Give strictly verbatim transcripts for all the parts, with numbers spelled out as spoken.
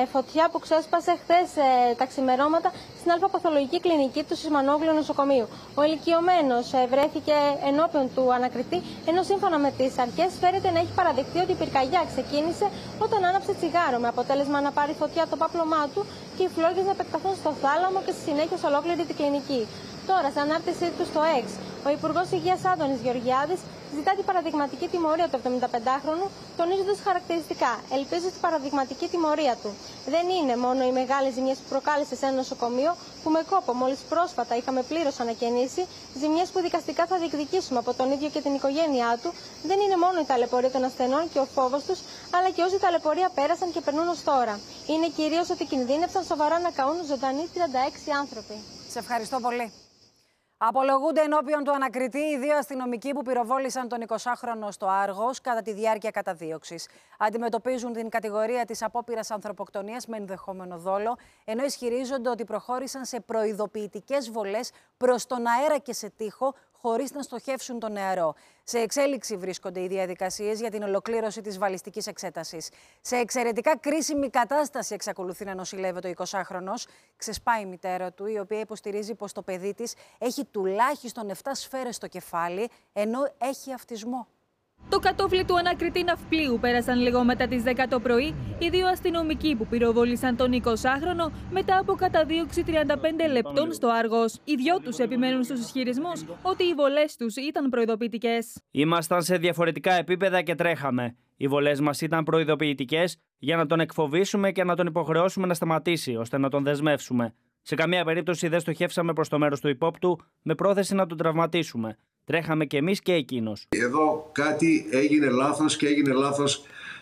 φωτιά που ξέσπασε χθες ε, τα ξημερώματα στην αλφαπαθολογική κλινική του Σισμανόγλου νοσοκομείου. Ο ηλικιωμένος ε, βρέθηκε ενώπιον του ανακριτή, ενώ σύμφωνα με τις αρχές φέρεται να έχει παραδειχθεί ότι η πυρκαγιά ξεκίνησε όταν άναψε τσιγάρο, με αποτέλεσμα να πάρει φωτιά το πάπλωμά του και οι φλόγες να επεκταθούν στο θάλαμο και στη συνέχεια σε ολόκληρη την κλινική. Τώρα, σε ανάρτησή του στο X, ο Υπουργός Υγείας Άδωνης Γεωργιάδης ζητά την παραδειγματική τιμωρία του εβδομηνταπεντάχρονου, τονίζοντας χαρακτηριστικά: ελπίζω στην παραδειγματική τιμωρία του. Δεν είναι μόνο οι μεγάλες ζημιές που προκάλεσε σε ένα νοσοκομείο, που με κόπο μόλις πρόσφατα είχαμε πλήρως ανακαινήσει, ζημιές που δικαστικά θα διεκδικήσουμε από τον ίδιο και την οικογένειά του. Δεν είναι μόνο η ταλαιπωρία των ασθενών και ο φόβος τους, αλλά και όσοι ταλαιπωρία πέρασαν και περνούν ως τώρα. Είναι κυρίως ότι κινδύνευσαν σοβαρά να καούν ζωντανοί τριάντα έξι άνθρωποι. Σε ευχαριστώ πολύ. Απολογούνται ενώπιον του ανακριτή οι δύο αστυνομικοί που πυροβόλησαν τον εικοσάχρονο στο Άργος κατά τη διάρκεια καταδίωξης. Αντιμετωπίζουν την κατηγορία της απόπειρας ανθρωποκτονίας με ενδεχόμενο δόλο, ενώ ισχυρίζονται ότι προχώρησαν σε προειδοποιητικές βολές προς τον αέρα και σε τοίχο, χωρίς να στοχεύσουν τον νεαρό. Σε εξέλιξη βρίσκονται οι διαδικασίες για την ολοκλήρωση της βαλιστικής εξέτασης. Σε εξαιρετικά κρίσιμη κατάσταση εξακολουθεί να νοσηλεύεται ο εικοσάχρονος. Ξεσπάει η μητέρα του, η οποία υποστηρίζει πως το παιδί της έχει τουλάχιστον επτά σφαίρες στο κεφάλι, ενώ έχει αυτισμό. Το κατόφλι του ανακριτή ναυπλίου πέρασαν λίγο μετά τις δέκα το πρωί οι δύο αστυνομικοί που πυροβόλησαν τον εικοσάχρονο μετά από καταδίωξη τριάντα πέντε λεπτών στο Άργος. Οι δυο τους επιμένουν στους ισχυρισμούς ότι οι βολές τους ήταν προειδοποιητικές. Ήμασταν σε διαφορετικά επίπεδα και τρέχαμε. Οι βολές μας ήταν προειδοποιητικές για να τον εκφοβήσουμε και να τον υποχρεώσουμε να σταματήσει, ώστε να τον δεσμεύσουμε. Σε καμία περίπτωση δεν στοχεύσαμε προς το μέρος του υπόπτου με πρόθεση να τον τραυματίσουμε. Τρέχαμε κι εμείς και εκείνος. Εδώ κάτι έγινε λάθος και έγινε λάθος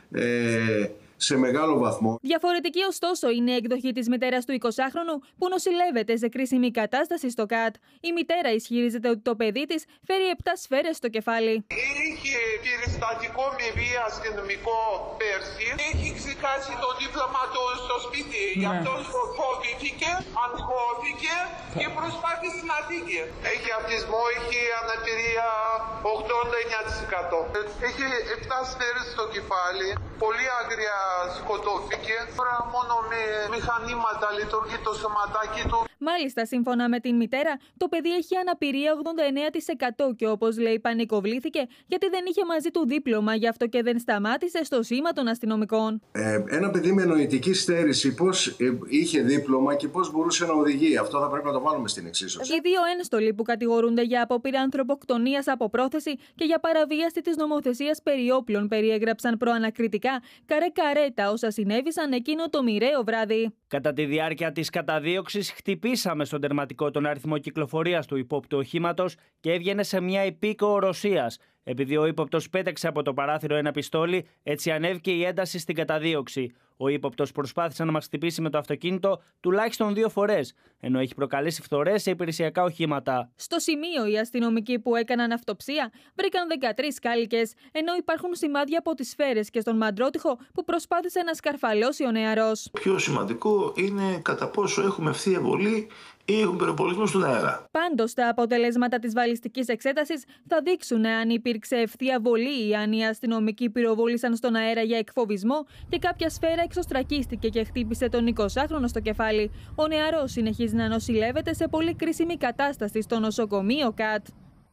ε, σε μεγάλο βαθμό. Διαφορετική ωστόσο είναι η εκδοχή της μητέρας του εικοσάχρονου που νοσηλεύεται σε κρίσιμη κατάσταση στο ΚΑΤ. Η μητέρα ισχυρίζεται ότι το παιδί της φέρει επτά σφαίρες στο κεφάλι. Είχε περιστατικό με βία αστυνομικό πέρσι. Έχει ξεχάσει το δίπλωμα του στο σπίτι. Ναι. Γι' αυτό φοβήθηκε, αγχώθηκε και προσπάθησε να φύγει. Έχει αυτισμό, έχει αναπηρία ογδόντα εννέα τοις εκατό. Έχει επτά σφαίρες στο κεφάλι. Πολύ άγρια σκοτώθηκε. Τώρα μόνο με μηχανήματα λειτουργεί το σωματάκι του. Μάλιστα, σύμφωνα με την μητέρα, το παιδί έχει αναπηρία ογδόντα εννέα τοις εκατό και όπως λέει πανικοβλήθηκε γιατί δεν είχε μαζί του δίπλωμα, γι' αυτό και δεν σταμάτησε στο σήμα των αστυνομικών. Ε, ένα παιδί με νοητική στέρηση πώς ε, είχε δίπλωμα και πώς μπορούσε να οδηγεί. Αυτό θα πρέπει να το βάλουμε στην εξίσωση. Οι δύο ένστολοι που κατηγορούνται για απόπειρα ανθρωποκτονίας από πρόθεση και για παραβίαση της νομοθεσίας περί όπλων περιέγραψαν προανακριτικά καρέ-καρέ τα όσα συνέβησαν εκείνο το μοιραίο βράδυ. Κατά τη διάρκεια της καταδίωξης, χτυπήσαμε στον τερματικό τον αριθμό κυκλοφορίας του υπόπτου οχήματος και έβγαινε σε μια υπήκοο Ρωσίας. Επειδή ο ύποπτος πέταξε από το παράθυρο ένα πιστόλι, έτσι ανέβηκε η ένταση στην καταδίωξη. Ο ύποπτος προσπάθησε να μας χτυπήσει με το αυτοκίνητο τουλάχιστον δύο φορές, ενώ έχει προκαλέσει φθορές σε υπηρεσιακά οχήματα. Στο σημείο, οι αστυνομικοί που έκαναν αυτοψία βρήκαν δεκατρείς κάλικες, ενώ υπάρχουν σημάδια από τις σφαίρες και στον μαντρότυχο που προσπάθησε να σκαρφαλώσει ο νεαρός. Πιο σημαντικό είναι κατά πόσο έχουμε ευθεία βολή ή έχουν πυροβολισμό στον αέρα. Πάντως, τα αποτελέσματα της βαλιστικής εξέτασης θα δείξουν αν υπήρξε ευθεία βολή ή αν οι αστυνομικοί πυροβόλησαν στον αέρα για εκφοβισμό και κάποια σφαίρα εξωστρακίστηκε και χτύπησε τον εικοσάχρονο στο κεφάλι. Ο νεαρός συνεχίζει να νοσηλεύεται σε πολύ κρίσιμη κατάσταση στο νοσοκομείο ΚΑΤ.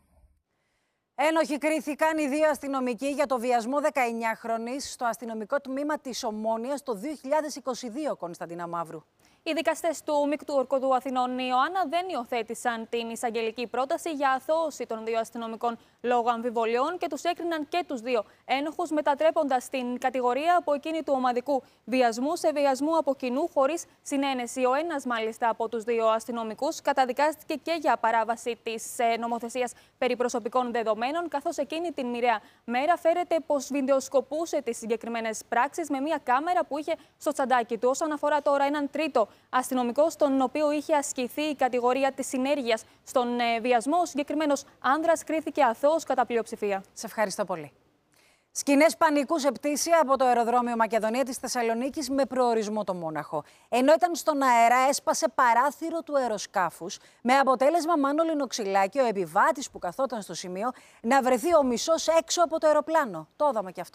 Ένοχοι κρίθηκαν οι δύο αστυνομικοί για το βιασμό δεκαεννιάχρονης στο αστυνομικό τμήμα της Ομόνοιας το δύο χιλιάδες είκοσι δύο, Κωνσταντίνα Μαύρου. Οι δικαστές του Μεικτού Ορκωδού Αθηνών, Ιωάννα, δεν υιοθέτησαν την εισαγγελική πρόταση για αθώωση των δύο αστυνομικών λόγω αμφιβολιών και τους έκριναν και τους δύο ένοχους, μετατρέποντας την κατηγορία από εκείνη του ομαδικού βιασμού σε βιασμού από κοινού χωρίς συνένεση. Ο ένας, μάλιστα, από τους δύο αστυνομικούς καταδικάστηκε και για παράβαση της νομοθεσίας περί προσωπικών δεδομένων, καθώς εκείνη την μοιραία μέρα φέρεται πως βιντεοσκοπούσε τις συγκεκριμένες πράξεις με μια κάμερα που είχε στο τσαντάκι του. Όσον αφορά τώρα έναν τρίτο αστυνομικό, στον οποίο είχε ασκηθεί η κατηγορία της συνέργειας στον βιασμό, ο συγκεκριμένος άνδρας κρίθηκε αθώος κατά πλειοψηφία. Σε ευχαριστώ πολύ. Σκηνές πανικού σε πτήση από το αεροδρόμιο Μακεδονία της Θεσσαλονίκης με προορισμό το Μόναχο. Ενώ ήταν στον αέρα, έσπασε παράθυρο του αεροσκάφους, με αποτέλεσμα Μάνο Λινοξυλάκη, ο επιβάτης που καθόταν στο σημείο, να βρεθεί ο μισός έξω από το αεροπλάνο. Το είδαμε κι αυτό.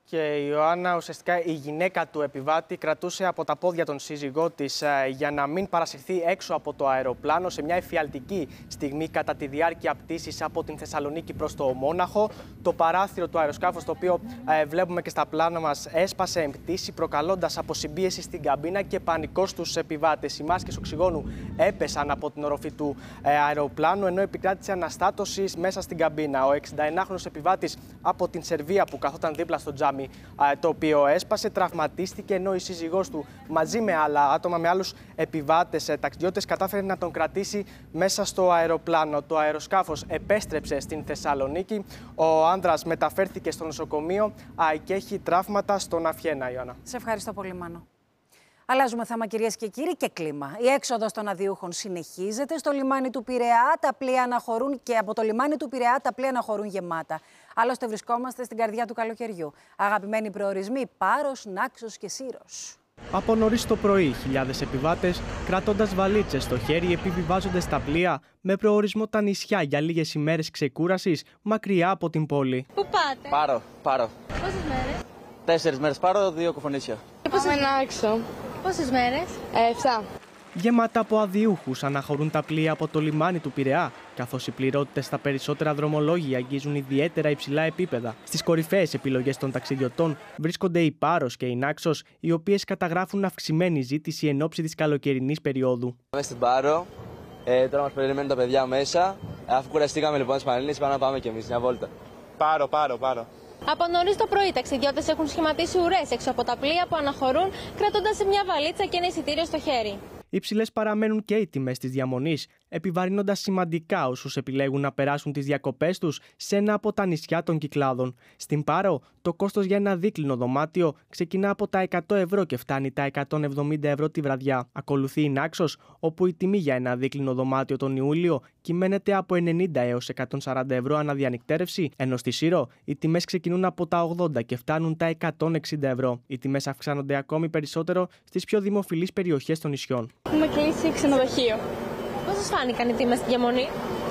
Και η Ιωάννα, ουσιαστικά η γυναίκα του επιβάτη, κρατούσε από τα πόδια τον σύζυγό της για να μην παρασυρθεί έξω από το αεροπλάνο σε μια εφιαλτική στιγμή κατά τη διάρκεια πτήσης από την Θεσσαλονίκη προς το Μόναχο. Το παράθυρο του αεροσκάφους, το οποίο ε, βλέπουμε και στα πλάνα μας, έσπασε εν πτήση, προκαλώντας αποσυμπίεση στην καμπίνα και πανικό στους επιβάτες. Οι μάσκες οξυγόνου έπεσαν από την οροφή του ε, αεροπλάνου, ενώ επικράτησε αναστάτωση μέσα στην καμπίνα. Ο εξηνταενάχρονος επιβάτης από την Σερβία, που καθόταν δίπλα στο τζάμι, το οποίο έσπασε, τραυματίστηκε, ενώ η σύζυγός του μαζί με άλλα άτομα, με άλλους επιβάτες, ταξιδιώτες, κατάφερε να τον κρατήσει μέσα στο αεροπλάνο. Το αεροσκάφος επέστρεψε στην Θεσσαλονίκη. Ο άνδρας μεταφέρθηκε στο νοσοκομείο και έχει τραύματα στον Αφιένα, Ιωάννα. Σε ευχαριστώ πολύ, Μάνο. Αλλάζουμε θέμα, κυρίες και κύριοι, και κλίμα. Η έξοδος των αδιούχων συνεχίζεται. Στο λιμάνι του Πειραιά τα πλοία αναχωρούν και από το λιμάνι του Πειραιά τα πλοία αναχωρούν γεμάτα. Άλλωστε, βρισκόμαστε στην καρδιά του καλοκαιριού. Αγαπημένοι προορισμοί Πάρος, Νάξος και Σύρος. Από νωρίς το πρωί, χιλιάδες επιβάτες, κρατώντας βαλίτσες στο χέρι, επιβιβάζονται στα πλοία με προορισμό τα νησιά για λίγες ημέρες ξεκούρασης μακριά από την πόλη. Πού πάτε? Πάρο, Πάρο. Πόσες μέρες? Τέσσερις μέρες Πάρο, δύο Κοφονήσια. Πάμε Νάξο. Πόσες μέρες? Ε, εφτά. Γεμάτα από αδιούχους αναχωρούν τα πλοία από το λιμάνι του Πειραιά, καθώς οι πληρότητες στα περισσότερα δρομολόγια αγγίζουν ιδιαίτερα υψηλά επίπεδα. Στις κορυφαίες επιλογές των ταξιδιωτών βρίσκονται η Πάρος και η Νάξος, οι οποίες καταγράφουν αυξημένη ζήτηση εν ώψη της καλοκαιρινής περίοδου. Πάμε στην Πάρο, ε, τώρα μας περιμένουν τα παιδιά μέσα. Αφού κουραστήκαμε λοιπόν στις Πανελλήνιες, πάμε να πάμε κι εμείς μια βόλτα. Πάρο, Πάρο, Πάρο. Από νωρίς το πρωί, οι ταξιδιώτες έχουν σχηματίσει ουρές έξω από τα πλοία που αναχωρούν, κρατώντας μια βαλίτσα και ένα εισιτήριο στο χέρι. Υψηλές παραμένουν και οι τιμές της διαμονής, επιβαρύνοντας σημαντικά όσους επιλέγουν να περάσουν τις διακοπές τους σε ένα από τα νησιά των Κυκλάδων. Στην Πάρο, το κόστος για ένα δίκλινο δωμάτιο ξεκινά από τα εκατό ευρώ και φτάνει τα εκατόν εβδομήντα ευρώ τη βραδιά. Ακολουθεί η Νάξος, όπου η τιμή για ένα δίκλινο δωμάτιο τον Ιούλιο κυμαίνεται από ενενήντα έως εκατόν σαράντα ευρώ αναδιανυκτέρευση, ενώ στη Σύρο οι τιμές ξεκινούν από τα ογδόντα και φτάνουν τα εκατόν εξήντα ευρώ. Οι τιμές αυξάνονται ακόμη περισσότερο στις πιο δημοφιλείς περιοχές των νησιών. Έχουμε κλείσει ξενοδοχείο. Πώς σας φάνηκαν οι τιμές στη διαμονή?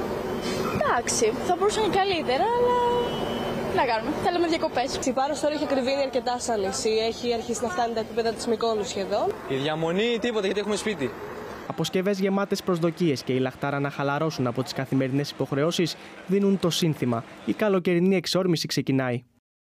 Εντάξει, θα μπορούσαν καλύτερα, αλλά τι να κάνουμε. Θέλουμε διακοπές. Η Πάρος τώρα έχει ακριβήνει αρκετά σαν νησί. Έχει αρχίσει να φτάνει τα επίπεδα της Μυκόνου σχεδόν. Η διαμονή τίποτα, γιατί έχουμε σπίτι. Αποσκευές γεμάτες προσδοκίες και η λαχτάρα να χαλαρώσουν από τις καθημερινές υποχρεώσεις δίνουν το σύνθημα. Η καλοκαιρινή εξόρμηση ξεκινάει.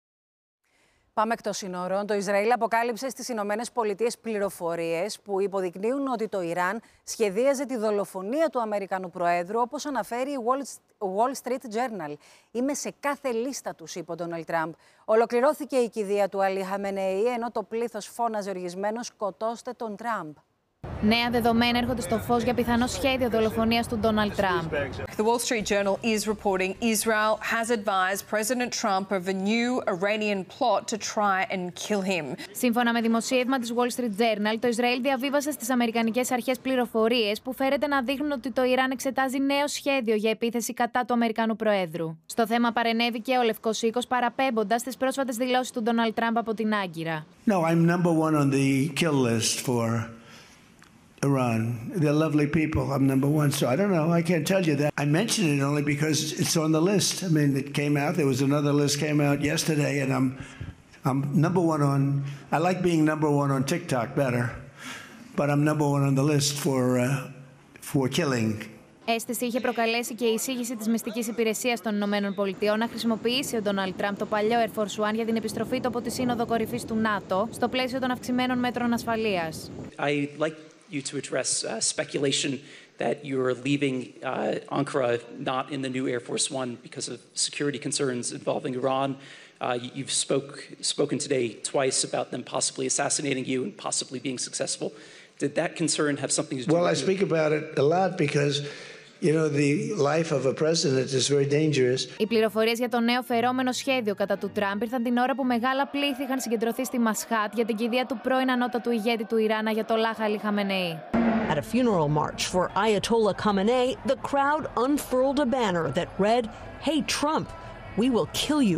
Πάμε εκτός συνόρων. Το Ισραήλ αποκάλυψε στις Ηνωμένες Πολιτείες πληροφορίες που υποδεικνύουν ότι το Ιράν σχεδίαζε τη δολοφονία του Αμερικανού Προέδρου, όπως αναφέρει η Wall Street Journal. «Είμαι σε κάθε λίστα τους», είπε ο Ντόναλντ Τραμπ. Ολοκληρώθηκε η κηδεία του Αλί Χαμενεή, ενώ το πλήθος φώναζε οργισμένο «Σκοτώστε τον Τραμπ». Νέα δεδομένα έρχονται στο φως για πιθανό σχέδιο δολοφονίας του Ντόναλντ Τραμπ. The Wall Street Journal is reporting Israel has advised President Trump of a new Iranian plot to try and kill him. Σύμφωνα με δημοσίευμα της Wall Street Journal, το Ισραήλ διαβίβασε στις αμερικανικές αρχές πληροφορίες που φέρεται να δείχνουν ότι το Ιράν εξετάζει νέο σχέδιο για επίθεση κατά του Αμερικανού Προέδρου. Στο θέμα παρενέβη και ο Λευκός Οίκος, παραπέμποντας τις πρόσφατες δηλώσεις του Ντόναλντ Τραμπ από την Άγκυρα. No, I'm number one on the kill list for Iran. They're lovely people. I'm number one. So I don't know. I can't tell you that. I mention it only because it's on the list. I mean, it came out. There was another list came out yesterday, and I'm I'm number one on. I like being number one on TikTok better, but I'm number one on the list for uh, for killing. Αίσθηση είχε προκαλέσει και η εισήγηση της μυστικής υπηρεσίας των Ηνωμένων Πολιτειών να χρησιμοποιήσει ο Ντόναλντ Τραμπ το παλιό Air Force One για την επιστροφή του από τη Σύνοδο Κορυφής του ΝΑΤΟ στο πλαίσιο των αυξημένων μέτρων ασφαλείας. I like you to address uh, speculation that you're leaving uh, Ankara not in the new Air Force One because of security concerns involving Iran. Uh, you've spoke, spoken today twice about them possibly assassinating you and possibly being successful. Did that concern have something to do well, with it? Well, I speak about it a lot because, you know, the life of a president is very dangerous. Οι πληροφορίες για το νέο φερόμενο σχέδιο κατά του Τραμπ ήρθαν την ώρα που μεγάλα πλήθη είχαν συγκεντρωθεί στη Μασχάτ για την κηδεία του πρώην ανώτατου ηγέτη του Ιράν, Αγιατολάχ Αλί Χαμενεή. At a funeral march for Ayatollah Khamenei, the crowd unfurled a banner that read, "Hey Trump, we will kill you."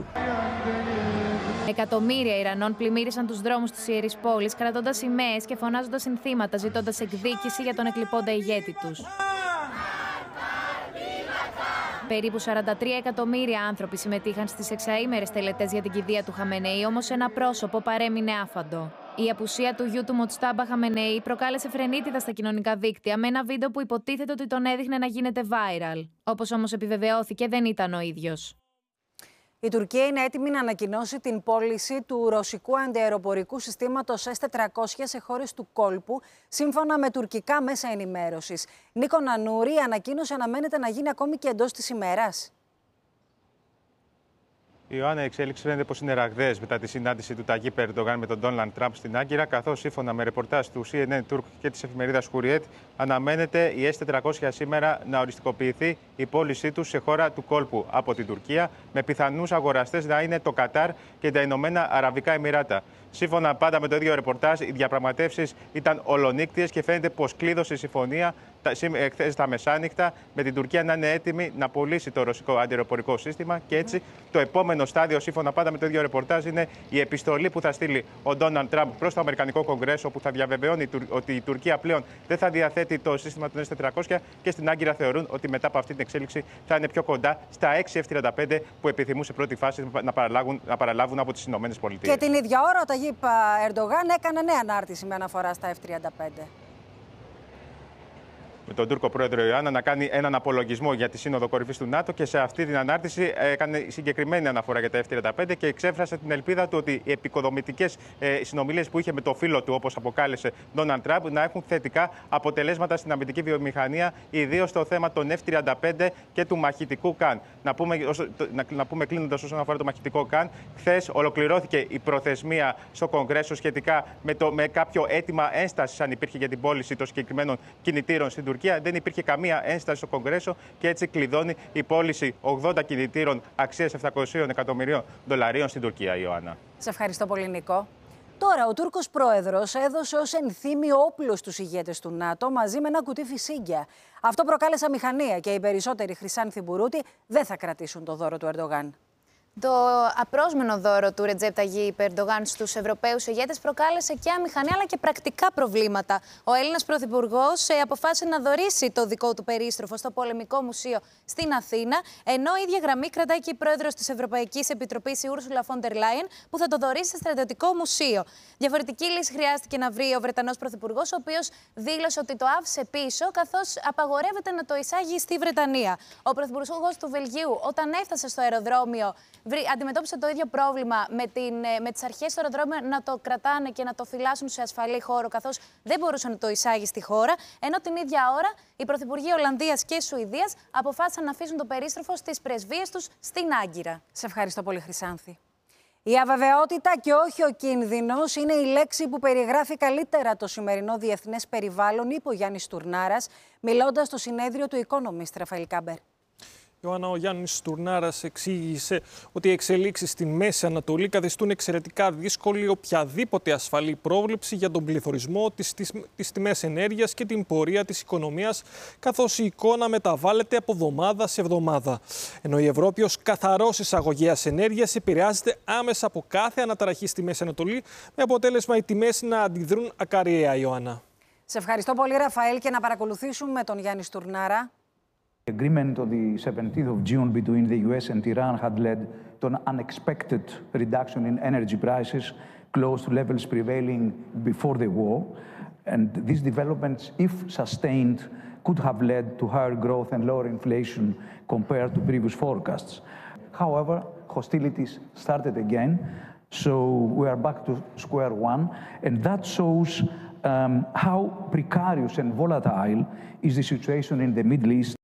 Εκατομμύρια Ιρανών πλημμύρισαν τους δρόμους της ιερής πόλης, κρατώντας σημαίες και φωνάζοντας συνθήματα, ζητώντας εκδίκηση για τον εκλειπώντα ηγέτη τους. Περίπου σαράντα τρία εκατομμύρια άνθρωποι συμμετείχαν στις εξαήμερες τελετές για την κηδεία του Χαμενεή, όμως ένα πρόσωπο παρέμεινε άφαντο. Η απουσία του γιου του Μοτστάμπα Χαμενεή προκάλεσε φρενίτιδα στα κοινωνικά δίκτυα με ένα βίντεο που υποτίθεται ότι τον έδειχνε να γίνεται viral. Όπως όμως επιβεβαιώθηκε, δεν ήταν ο ίδιος. Η Τουρκία είναι έτοιμη να ανακοινώσει την πώληση του ρωσικού αντιαεροπορικού συστήματος ες τετρακόσια σε χώρες του κόλπου, σύμφωνα με τουρκικά μέσα ενημέρωσης. Νίκο Νανούρη, η ανακοίνωση αναμένεται να γίνει ακόμη και εντός της ημέρας. Η Ιωάννα, η εξέλιξη φαίνεται πως είναι ραγδαίες μετά τη συνάντηση του Ταγίπ Ερντογάν με τον Ντόναλντ Τραμπ στην Άγκυρα, καθώς σύμφωνα με ρεπορτάζ του σι εν εν Turk και της εφημερίδας Hurriyet, αναμένεται η ες τετρακόσια σήμερα να οριστικοποιηθεί η πώλησή του σε χώρα του κόλπου από την Τουρκία, με πιθανούς αγοραστές να είναι το Κατάρ και τα Ηνωμένα Αραβικά Εμιράτα. Σύμφωνα πάντα με το ίδιο ρεπορτάζ, οι διαπραγματεύσεις ήταν ολονύκτιες και φαίνεται πως κλείδωσε η συμφωνία χθες τα μεσάνυχτα, με την Τουρκία να είναι έτοιμη να πωλήσει το ρωσικό αντιαεροπορικό σύστημα. Και έτσι το επόμενο στάδιο, σύμφωνα πάντα με το ίδιο ρεπορτάζ, είναι η επιστολή που θα στείλει ο Ντόναλντ Τραμπ προς το Αμερικανικό Κογκρέσο, που θα διαβεβαιώνει ότι η Τουρκία πλέον δεν θα διαθέτει το σύστημα των ες τετρακόσια, και στην Άγκυρα θεωρούν ότι μετά από αυτή την εξέλιξη θα είναι πιο κοντά στα έξι εφ τριάντα πέντε που επιθυμούν σε πρώτη φάση να παραλάβουν, να παραλάβουν από τις Ηνωμένες Πολιτείες. Και την ίδια ώρα ο Ταγίπ Ερντογάν έκανε νέα ανάρτηση με αναφορά στα εφ τριάντα πέντε. Με τον Τούρκο πρόεδρο Ιωάννα να κάνει έναν απολογισμό για τη Σύνοδο Κορυφής του ΝΑΤΟ, και σε αυτή την ανάρτηση έκανε συγκεκριμένη αναφορά για τα εφ τριάντα πέντε και εξέφρασε την ελπίδα του ότι οι επικοδομητικές συνομιλίες που είχε με το φίλο του, όπως αποκάλεσε, Ντόναλντ Τραμπ, να έχουν θετικά αποτελέσματα στην αμυντική βιομηχανία, ιδίως στο θέμα των εφ τριάντα πέντε και του μαχητικού Καν. Να πούμε, να, να πούμε κλείνοντας όσον αφορά το μαχητικό Καν, χθες ολοκληρώθηκε η προθεσμία στο Κογκρέσο σχετικά με, το, με κάποιο αίτημα ένστασης, αν υπήρχε, για την πώληση των συγκεκριμένων κινητήρων στην Τουρκία. Δεν υπήρχε καμία ένσταση στο Κογκρέσο και έτσι κλειδώνει η πώληση ογδόντα κινητήρων αξίας επτακόσια εκατομμυρίων δολαρίων στην Τουρκία, Ιωάννα. Σε ευχαριστώ πολύ, Νίκο. Τώρα, ο Τούρκος πρόεδρος έδωσε ως ενθύμιο όπλο στους ηγέτες του ΝΑΤΟ μαζί με ένα κουτί φυσίγγια. Αυτό προκάλεσε αμηχανία και οι περισσότεροι Χρυσάνθη Μπουρούτη δεν θα κρατήσουν το δώρο του Ερντογάν. Το απρόσμενο δώρο του Ρετζέπ Ταγίπ Ερντογάν στους Ευρωπαίους ηγέτες προκάλεσε και αμηχανία αλλά και πρακτικά προβλήματα. Ο Έλληνας Πρωθυπουργός αποφάσισε να δωρήσει το δικό του περίστροφο στο Πολεμικό Μουσείο στην Αθήνα, ενώ η ίδια γραμμή κρατάει και η πρόεδρος της Ευρωπαϊκής Επιτροπής, η Ούρσουλα φον ντερ Λάιεν, που θα το δωρήσει σε στρατιωτικό μουσείο. Διαφορετική λύση χρειάστηκε να βρει ο Βρετανός Πρωθυπουργός, ο οποίος δήλωσε ότι το άφησε πίσω, καθώς απαγορεύεται να το εισάγει στη Βρετανία. Ο Πρωθυπουργός του Βελγίου, όταν έφτασε στο αεροδρόμιο, αντιμετώπισε το ίδιο πρόβλημα με, την, με τις αρχές στο αεροδρόμιο να το κρατάνε και να το φυλάσσουν σε ασφαλή χώρο, καθώς δεν μπορούσε να το εισάγει στη χώρα. Ενώ την ίδια ώρα οι πρωθυπουργοί Ολλανδίας και Σουηδίας αποφάσισαν να αφήσουν το περίστροφο στις πρεσβείες τους στην Άγκυρα. Σε ευχαριστώ πολύ, Χρυσάνθη. Η αβεβαιότητα και όχι ο κίνδυνος είναι η λέξη που περιγράφει καλύτερα το σημερινό διεθνές περιβάλλον, είπε ο Γιάννης Τουρνάρας, μιλώντας στο συνέδριο του Economist, Ραφαήλ Κάμπερ. Ιωάννα, ο Γιάννης Τουρνάρας εξήγησε ότι οι εξελίξεις στη Μέση Ανατολή καθιστούν εξαιρετικά δύσκολη οποιαδήποτε ασφαλή πρόβλεψη για τον πληθωρισμό, τις, τις, τις τιμές ενέργειας και την πορεία της οικονομίας, καθώς η εικόνα μεταβάλλεται από εβδομάδα σε εβδομάδα. Ενώ η Ευρώπη ως καθαρός εισαγωγέας ενέργειας επηρεάζεται άμεσα από κάθε αναταραχή στη Μέση Ανατολή, με αποτέλεσμα οι τιμές να αντιδρούν ακαριέα, Ιωάννα. Σε ευχαριστώ πολύ, Ραφαήλ, και να παρακολουθήσουμε τον Γιάννη Τουρνάρα. The agreement on the seventeenth of June between the U S and Iran had led to an unexpected reduction in energy prices close to levels prevailing before the war. And these developments, if sustained, could have led to higher growth and lower inflation compared to previous forecasts. However, hostilities started again, so we are back to square one, and that shows um, how precarious and volatile is the situation in the Middle East.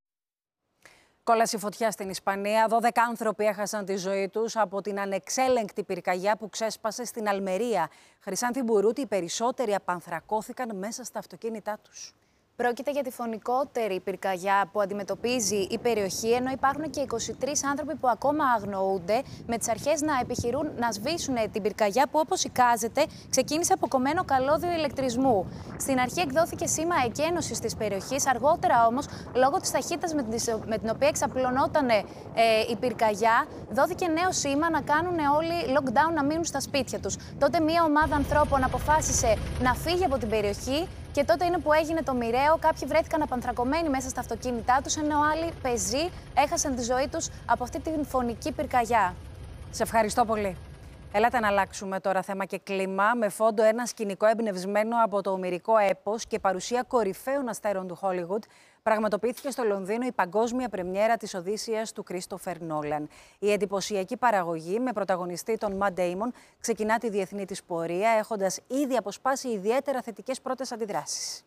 Κόλαση φωτιά στην Ισπανία. δώδεκα άνθρωποι έχασαν τη ζωή τους από την ανεξέλεγκτη πυρκαγιά που ξέσπασε στην Αλμερία. Χρυσάνθη Μπουρούτη, οι περισσότεροι απανθρακώθηκαν μέσα στα αυτοκίνητά τους. Πρόκειται για τη φωνικότερη πυρκαγιά που αντιμετωπίζει η περιοχή, ενώ υπάρχουν και είκοσι τρεις άνθρωποι που ακόμα αγνοούνται, με τις αρχές να επιχειρούν να σβήσουν την πυρκαγιά που, όπως εικάζεται, ξεκίνησε από κομμένο καλώδιο ηλεκτρισμού. Στην αρχή εκδόθηκε σήμα εκένωσης της περιοχής, αργότερα όμως, λόγω της ταχύτητας με την οποία εξαπλωνόταν ε, η πυρκαγιά, δόθηκε νέο σήμα να κάνουν όλοι lockdown, να μείνουν στα σπίτια τους. Τότε μια ομάδα ανθρώπων αποφάσισε να φύγει από την περιοχή, Και τότε είναι που έγινε το μοιραίο. Κάποιοι βρέθηκαν απανθρακωμένοι μέσα στα αυτοκίνητά τους, ενώ άλλοι πεζοί έχασαν τη ζωή τους από αυτή την φωνική πυρκαγιά. Σε ευχαριστώ πολύ. Έλατε να αλλάξουμε τώρα θέμα και κλίμα. Με φόντο ένα σκηνικό εμπνευσμένο από το ομηρικό έπος και παρουσία κορυφαίων αστέρων του Hollywood, πραγματοποιήθηκε στο Λονδίνο η παγκόσμια πρεμιέρα της Οδύσσειας του Κρίστοφερ Νόλαν. Η εντυπωσιακή παραγωγή με πρωταγωνιστή τον Ματ Ντέιμον ξεκινά τη διεθνή της πορεία, έχοντας ήδη αποσπάσει ιδιαίτερα θετικές πρώτες αντιδράσεις.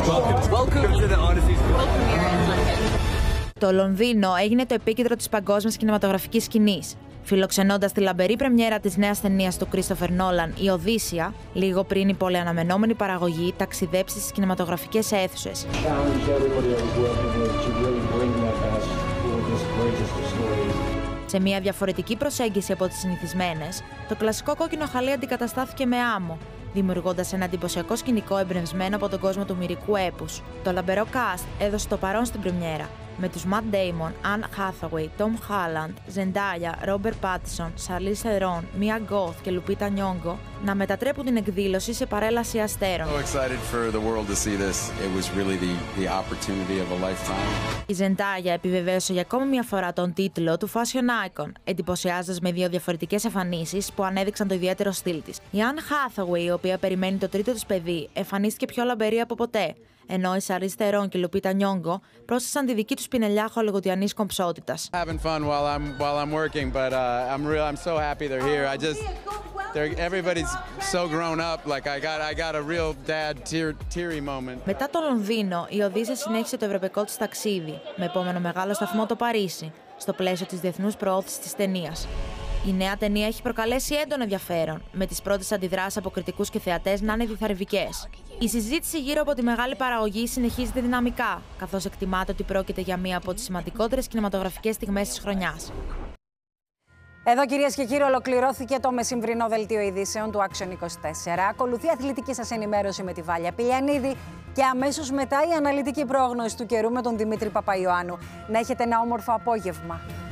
Το Λονδίνο έγινε το επίκεντρο της παγκόσμιας κινηματογραφικής σκηνής, φιλοξενώντας τη λαμπερή πρεμιέρα της νέας ταινίας του Κρίστοφερ Νόλαν, η Οδύσσεια, λίγο πριν η πολυαναμενόμενη παραγωγή ταξιδέψει στις κινηματογραφικές αίθουσες. Σε μια διαφορετική προσέγγιση από τις συνηθισμένες, το κλασικό κόκκινο χαλί αντικαταστάθηκε με άμμο, δημιουργώντας ένα εντυπωσιακό σκηνικό εμπνευσμένο από τον κόσμο του μυρικού έπους. Το λαμπερό cast έδωσε το παρόν στην πρεμιέρα, με τους Ματ Ντέιμον, Anne Hathaway, Tom Holland, Zendaya, Robert Pattinson, Charlize Theron, Mia Goth και Lupita Nyong'o να μετατρέπουν την εκδήλωση σε παρέλαση αστέρων. Η Zendaya επιβεβαίωσε για ακόμη μια φορά τον τίτλο του Fashion Icon, εντυπωσιάζοντας με δύο διαφορετικές εμφανίσεις που ανέδειξαν το ιδιαίτερο στυλ της. Η Anne Hathaway, η οποία περιμένει το τρίτο της παιδί, εμφανίστηκε πιο λαμπερή από ποτέ, ενώ οι Charlize Theron και η Lupita Nyong'o πρόσθεσαν τη δική τους πινελιά χολιγουδιανής κομψότητας. Μετά το Λονδίνο, η Οδύσσεια συνέχισε το ευρωπαϊκό της ταξίδι, με επόμενο μεγάλο σταθμό το Παρίσι, στο πλαίσιο της διεθνούς προώθησης της ταινίας. Η νέα ταινία έχει προκαλέσει έντονο ενδιαφέρον, με τις πρώτες αντιδράσεις από κριτικούς και θεατές να είναι διθαρρυβικές. Η συζήτηση γύρω από τη μεγάλη παραγωγή συνεχίζεται δυναμικά, καθώς εκτιμάται ότι πρόκειται για μία από τις σημαντικότερες κινηματογραφικές στιγμές της χρονιάς. Εδώ, κυρίες και κύριοι, ολοκληρώθηκε το μεσημβρινό δελτίο ειδήσεων του Action είκοσι τέσσερα. Ακολουθεί αθλητική σας ενημέρωση με τη Βάλια Πηλιανίδη και αμέσως μετά η αναλυτική πρόγνωση του καιρού με τον Δημήτρη Παπαϊωάννου. Να έχετε ένα όμορφο απόγευμα.